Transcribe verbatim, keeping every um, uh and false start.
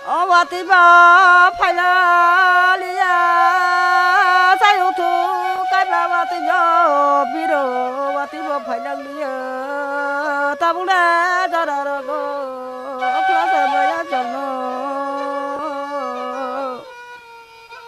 Ô bà tí bà phải là lia sai ô thu cái bà bà tí nhớ bị đồ bà tí bà phải là lia ta muốn đá ra ra ra